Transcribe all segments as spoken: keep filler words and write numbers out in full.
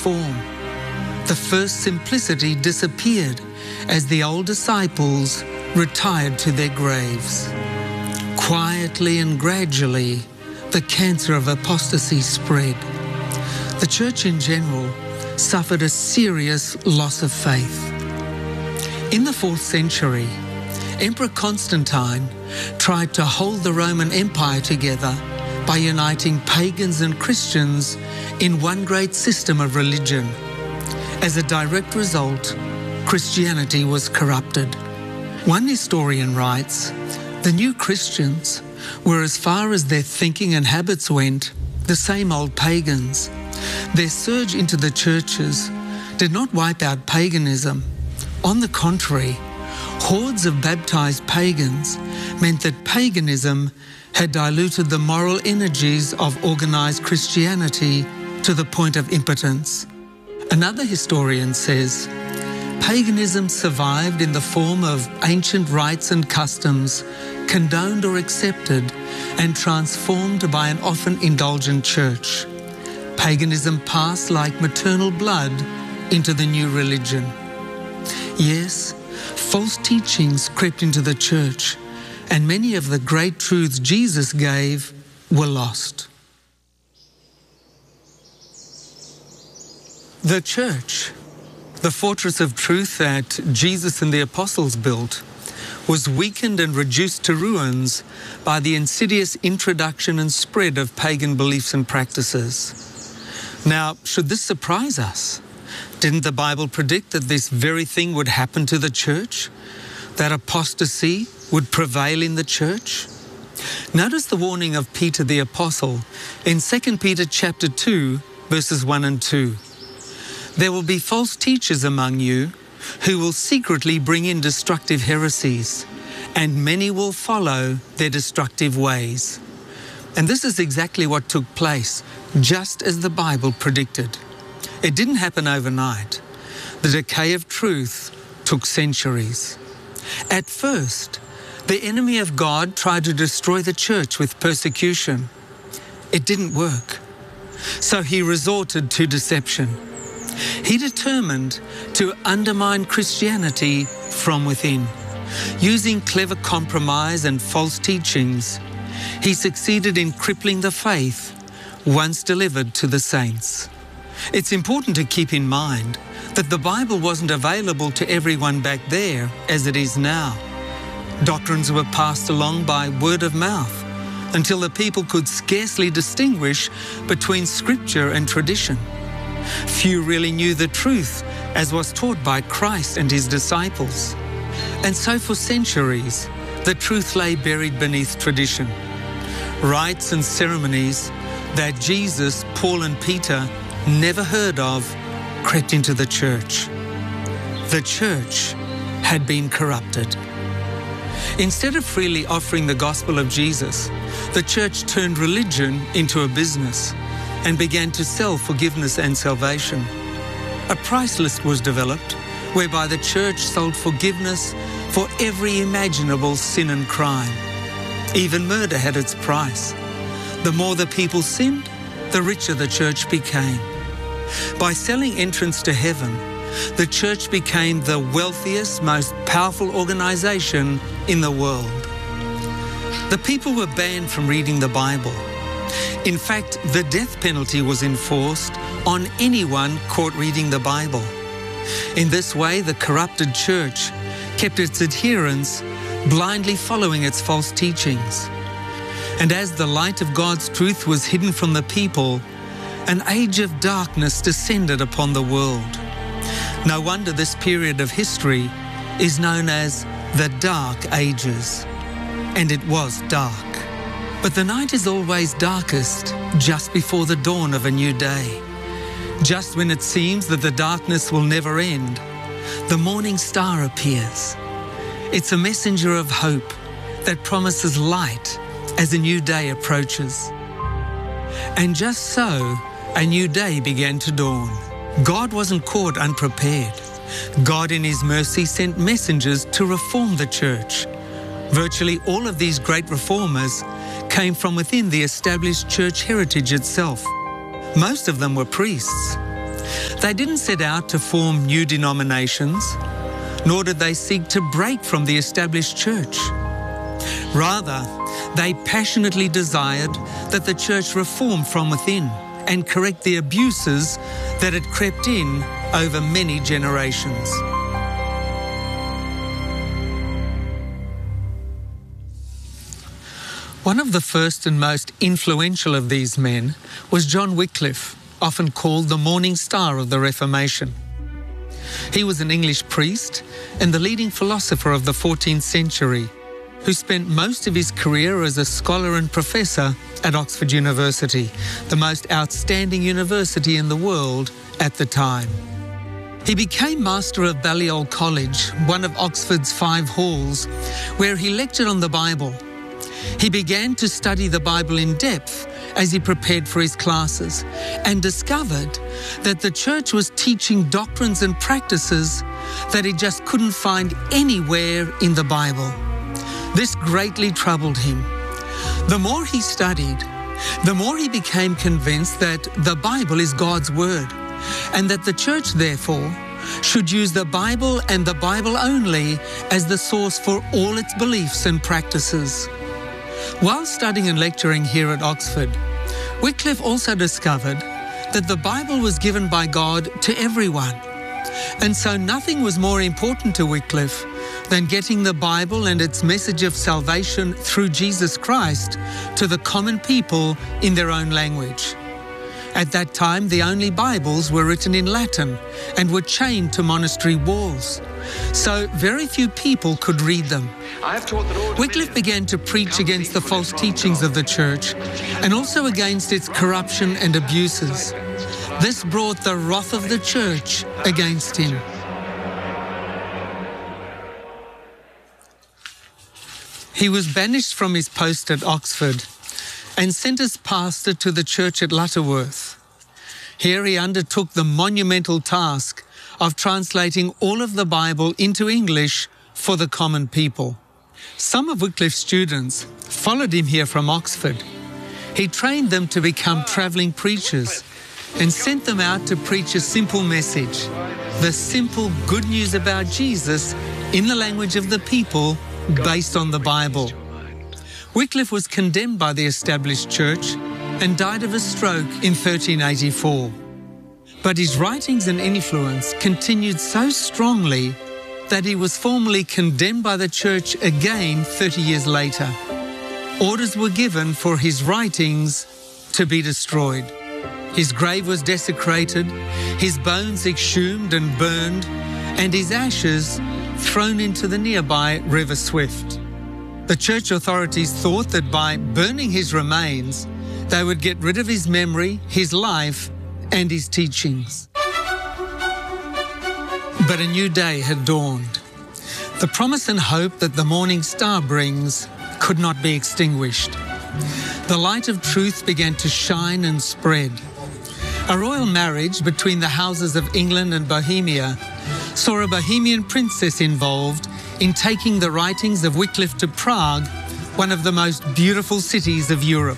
form. The first simplicity disappeared as the old disciples retired to their graves. Quietly and gradually, the cancer of apostasy spread. The church in general suffered a serious loss of faith. In the fourth century, Emperor Constantine tried to hold the Roman Empire together by uniting pagans and Christians in one great system of religion. As a direct result, Christianity was corrupted. One historian writes, "The new Christians were, as far as their thinking and habits went, the same old pagans. Their surge into the churches did not wipe out paganism. On the contrary, hordes of baptized pagans meant that paganism had diluted the moral energies of organized Christianity to the point of impotence." Another historian says, "Paganism survived in the form of ancient rites and customs, condoned or accepted and transformed by an often indulgent church. Paganism passed like maternal blood into the new religion." Yes, false teachings crept into the church, and many of the great truths Jesus gave were lost. The church, the fortress of truth that Jesus and the apostles built, was weakened and reduced to ruins by the insidious introduction and spread of pagan beliefs and practices. Now, should this surprise us? Didn't the Bible predict that this very thing would happen to the church? That apostasy would prevail in the church? Notice the warning of Peter the apostle in Second Peter chapter two, verses one and two. "There will be false teachers among you who will secretly bring in destructive heresies, and many will follow their destructive ways." And this is exactly what took place, just as the Bible predicted. It didn't happen overnight. The decay of truth took centuries. At first, the enemy of God tried to destroy the church with persecution. It didn't work. So he resorted to deception. He determined to undermine Christianity from within. Using clever compromise and false teachings, he succeeded in crippling the faith once delivered to the saints. It's important to keep in mind that the Bible wasn't available to everyone back there as it is now. Doctrines were passed along by word of mouth until the people could scarcely distinguish between scripture and tradition. Few really knew the truth as was taught by Christ and his disciples. And so for centuries, the truth lay buried beneath tradition. Rites and ceremonies that Jesus, Paul and Peter never heard of crept into the church. The church had been corrupted. Instead of freely offering the gospel of Jesus, the church turned religion into a business and began to sell forgiveness and salvation. A price list was developed whereby the church sold forgiveness for every imaginable sin and crime. Even murder had its price. The more the people sinned, the richer the church became. By selling entrance to heaven, the church became the wealthiest, most powerful organization in the world. The people were banned from reading the Bible. In fact, the death penalty was enforced on anyone caught reading the Bible. In this way, the corrupted church kept its adherents blindly following its false teachings. And as the light of God's truth was hidden from the people, an age of darkness descended upon the world. No wonder this period of history is known as the Dark Ages. And it was dark. But the night is always darkest just before the dawn of a new day. Just when it seems that the darkness will never end, the morning star appears. It's a messenger of hope that promises light as a new day approaches. And just so, a new day began to dawn. God wasn't caught unprepared. God in his mercy sent messengers to reform the church. Virtually all of these great reformers came from within the established church heritage itself. Most of them were priests. They didn't set out to form new denominations, nor did they seek to break from the established church. Rather, they passionately desired that the church reform from within and correct the abuses that had crept in over many generations. One of the first and most influential of these men was John Wycliffe, often called the morning star of the Reformation. He was an English priest and the leading philosopher of the fourteenth century, who spent most of his career as a scholar and professor at Oxford University, the most outstanding university in the world at the time. He became master of Balliol College, one of Oxford's five halls, where he lectured on the Bible. He began to study the Bible in depth as he prepared for his classes and discovered that the church was teaching doctrines and practices that he just couldn't find anywhere in the Bible. This greatly troubled him. The more he studied, the more he became convinced that the Bible is God's word, and that the church, therefore, should use the Bible and the Bible only as the source for all its beliefs and practices. While studying and lecturing here at Oxford, Wycliffe also discovered that the Bible was given by God to everyone. And so nothing was more important to Wycliffe than getting the Bible and its message of salvation through Jesus Christ to the common people in their own language. At that time, the only Bibles were written in Latin and were chained to monastery walls, so very few people could read them. Wycliffe began to preach against the false teachings of the church and also against its corruption and abuses. This brought the wrath of the church against him. He was banished from his post at Oxford and sent as pastor to the church at Lutterworth. Here he undertook the monumental task of translating all of the Bible into English for the common people. Some of Wycliffe's students followed him here from Oxford. He trained them to become travelling preachers and sent them out to preach a simple message, the simple good news about Jesus in the language of the people based on the Bible. Wycliffe was condemned by the established church and died of a stroke in thirteen eighty-four. But his writings and influence continued so strongly that he was formally condemned by the church again thirty years later. Orders were given for his writings to be destroyed. His grave was desecrated, his bones exhumed and burned, and his ashes thrown into the nearby River Swift. The church authorities thought that by burning his remains, they would get rid of his memory, his life, and his teachings. But a new day had dawned. The promise and hope that the morning star brings could not be extinguished. The light of truth began to shine and spread. A royal marriage between the houses of England and Bohemia saw a Bohemian princess involved in taking the writings of Wycliffe to Prague, one of the most beautiful cities of Europe.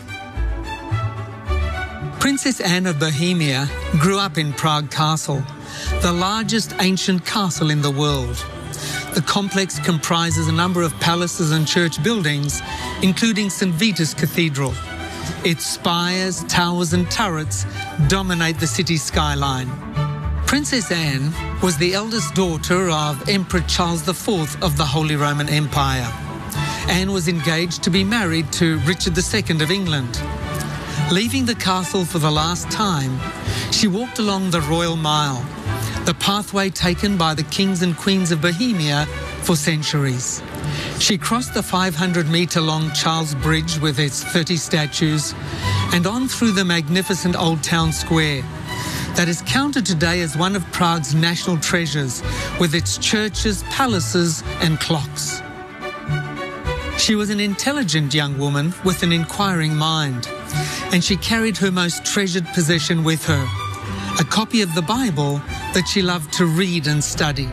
Princess Anne of Bohemia grew up in Prague Castle, the largest ancient castle in the world. The complex comprises a number of palaces and church buildings, including Saint Vitus Cathedral. Its spires, towers and turrets dominate the city skyline. Princess Anne was the eldest daughter of Emperor Charles the Fourth of the Holy Roman Empire. Anne was engaged to be married to Richard the Second of England. Leaving the castle for the last time, she walked along the Royal Mile, the pathway taken by the kings and queens of Bohemia for centuries. She crossed the five hundred metre long Charles Bridge with its thirty statues and on through the magnificent Old Town Square that is counted today as one of Prague's national treasures with its churches, palaces and clocks. She was an intelligent young woman with an inquiring mind, and she carried her most treasured possession with her, a copy of the Bible that she loved to read and study.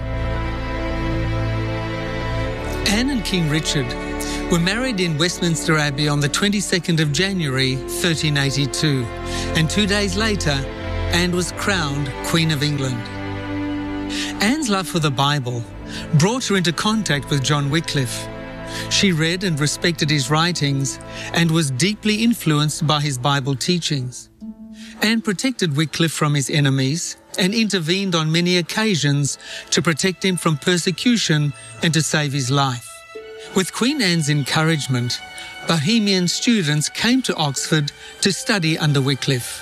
Anne and King Richard were married in Westminster Abbey on the twenty-second of January, thirteen eighty-two, and two days later, and was crowned Queen of England. Anne's love for the Bible brought her into contact with John Wycliffe. She read and respected his writings and was deeply influenced by his Bible teachings. Anne protected Wycliffe from his enemies and intervened on many occasions to protect him from persecution and to save his life. With Queen Anne's encouragement, Bohemian students came to Oxford to study under Wycliffe.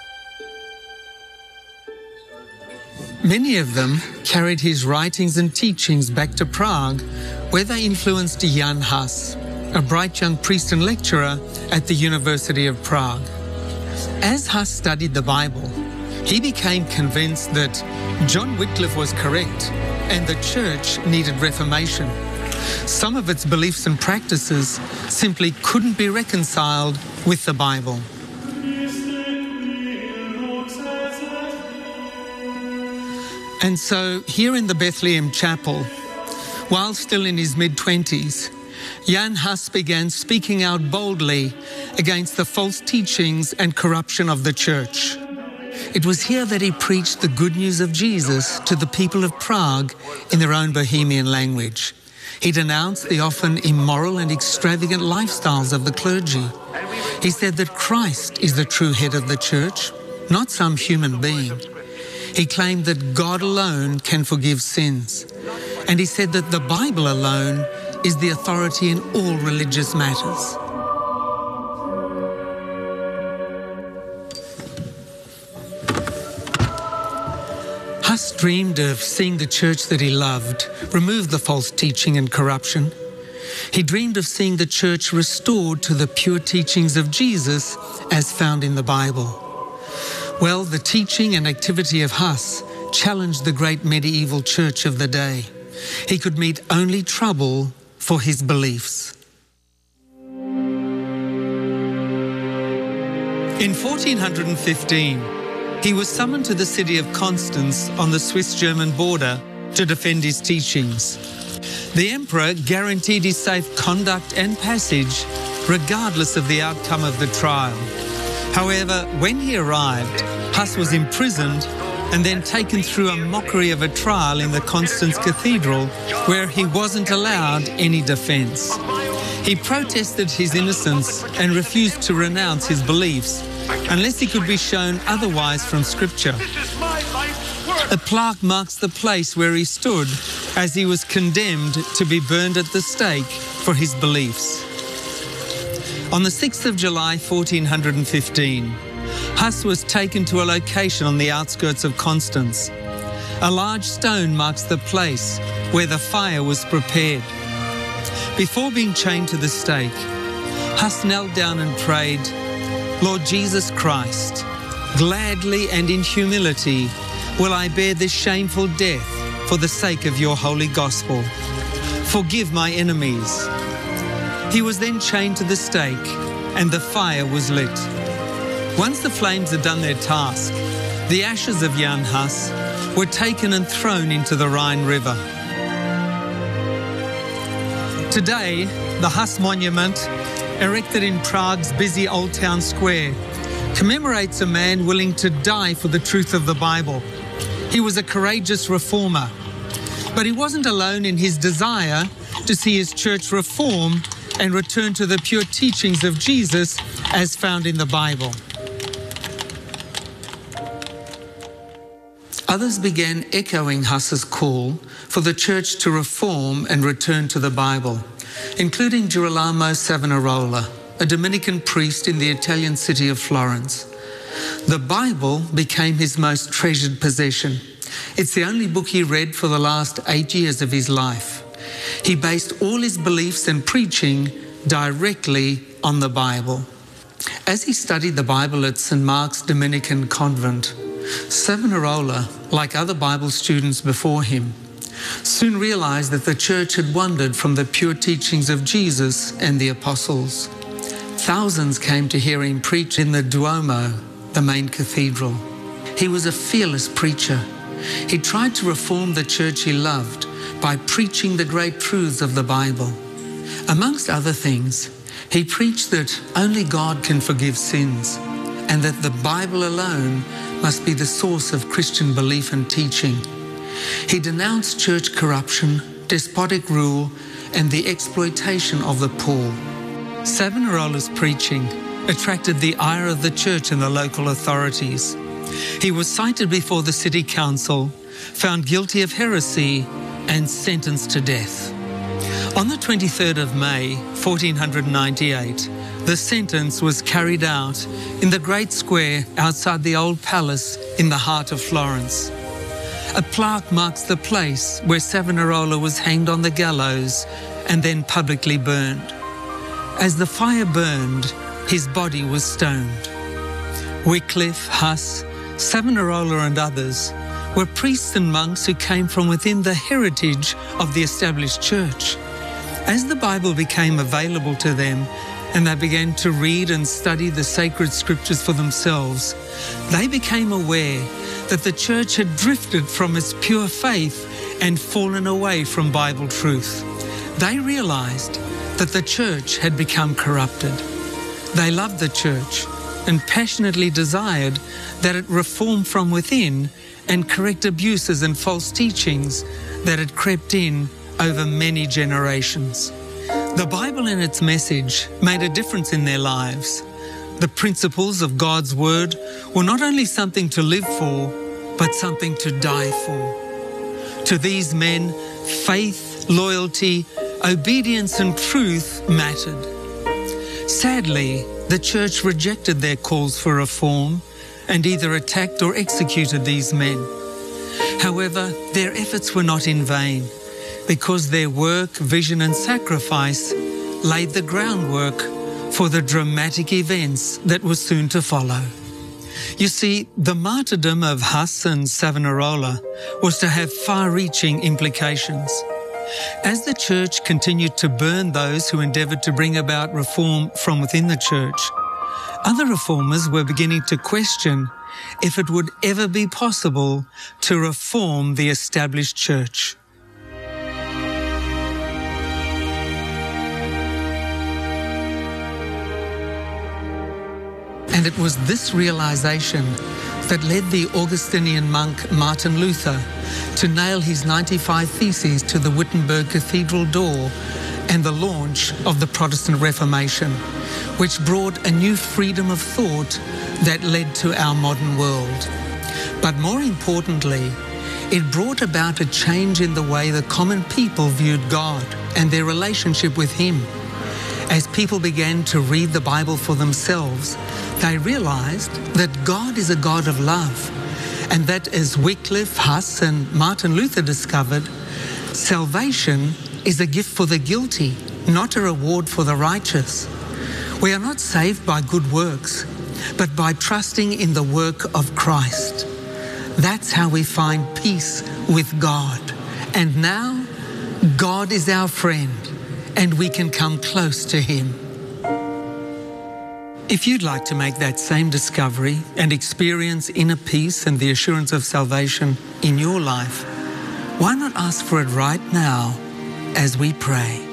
Many of them carried his writings and teachings back to Prague, where they influenced Jan Hus, a bright young priest and lecturer at the University of Prague. As Hus studied the Bible, he became convinced that John Wycliffe was correct and the church needed reformation. Some of its beliefs and practices simply couldn't be reconciled with the Bible. And so, here in the Bethlehem Chapel, while still in his mid-twenties, Jan Hus began speaking out boldly against the false teachings and corruption of the church. It was here that he preached the good news of Jesus to the people of Prague in their own Bohemian language. He denounced the often immoral and extravagant lifestyles of the clergy. He said that Christ is the true head of the church, not some human being. He claimed that God alone can forgive sins. And he said that the Bible alone is the authority in all religious matters. Hus dreamed of seeing the church that he loved remove the false teaching and corruption. He dreamed of seeing the church restored to the pure teachings of Jesus as found in the Bible. Well, the teaching and activity of Hus challenged the great medieval church of the day. He could meet only trouble for his beliefs. In fourteen fifteen, he was summoned to the city of Constance on the Swiss-German border to defend his teachings. The emperor guaranteed his safe conduct and passage regardless of the outcome of the trial. However, when he arrived, Hus was imprisoned and then taken through a mockery of a trial in the Constance Cathedral, where he wasn't allowed any defense. He protested his innocence and refused to renounce his beliefs unless he could be shown otherwise from Scripture. A plaque marks the place where he stood as he was condemned to be burned at the stake for his beliefs. On the sixth of July fourteen fifteen, Hus was taken to a location on the outskirts of Constance. A large stone marks the place where the fire was prepared. Before being chained to the stake, Hus knelt down and prayed, "Lord Jesus Christ, gladly and in humility will I bear this shameful death for the sake of your holy gospel. Forgive my enemies." He was then chained to the stake and the fire was lit. Once the flames had done their task, the ashes of Jan Hus were taken and thrown into the Rhine River. Today, the Hus Monument, erected in Prague's busy Old Town Square, commemorates a man willing to die for the truth of the Bible. He was a courageous reformer, but he wasn't alone in his desire to see his church reform and return to the pure teachings of Jesus as found in the Bible. Others began echoing Hus's call for the church to reform and return to the Bible, including Girolamo Savonarola, a Dominican priest in the Italian city of Florence. The Bible became his most treasured possession. It's the only book he read for the last eight years of his life. He based all his beliefs and preaching directly on the Bible. As he studied the Bible at Saint Mark's Dominican convent, Savonarola, like other Bible students before him, soon realized that the church had wandered from the pure teachings of Jesus and the apostles. Thousands came to hear him preach in the Duomo, the main cathedral. He was a fearless preacher. He tried to reform the church he loved by preaching the great truths of the Bible. Amongst other things, he preached that only God can forgive sins and that the Bible alone must be the source of Christian belief and teaching. He denounced church corruption, despotic rule, and the exploitation of the poor. Savonarola's preaching attracted the ire of the church and the local authorities. He was cited before the city council, found guilty of heresy, and sentenced to death. On the twenty-third of May, fourteen ninety-eight, the sentence was carried out in the great square outside the old palace in the heart of Florence. A plaque marks the place where Savonarola was hanged on the gallows and then publicly burned. As the fire burned, his body was stoned. Wycliffe, Huss, Savonarola and others were priests and monks who came from within the heritage of the established church. As the Bible became available to them and they began to read and study the sacred scriptures for themselves, they became aware that the church had drifted from its pure faith and fallen away from Bible truth. They realized that the church had become corrupted. They loved the church and passionately desired that it reform from within and correct abuses and false teachings that had crept in over many generations. The Bible and its message made a difference in their lives. The principles of God's Word were not only something to live for, but something to die for. To these men, faith, loyalty, obedience and truth mattered. Sadly, the church rejected their calls for reform and either attacked or executed these men. However, their efforts were not in vain, because their work, vision and sacrifice laid the groundwork for the dramatic events that were soon to follow. You see, the martyrdom of Huss and Savonarola was to have far-reaching implications. As the church continued to burn those who endeavoured to bring about reform from within the church, other reformers were beginning to question if it would ever be possible to reform the established church. And it was this realization that led the Augustinian monk Martin Luther to nail his ninety-five Theses to the Wittenberg Cathedral door and the launch of the Protestant Reformation, which brought a new freedom of thought that led to our modern world. But more importantly, it brought about a change in the way the common people viewed God and their relationship with Him. As people began to read the Bible for themselves, they realized that God is a God of love, and that, as Wycliffe, Huss and Martin Luther discovered, salvation is a gift for the guilty, not a reward for the righteous. We are not saved by good works, but by trusting in the work of Christ. That's how we find peace with God. And now, God is our friend, and we can come close to Him. If you'd like to make that same discovery and experience inner peace and the assurance of salvation in your life, why not ask for it right now as we pray?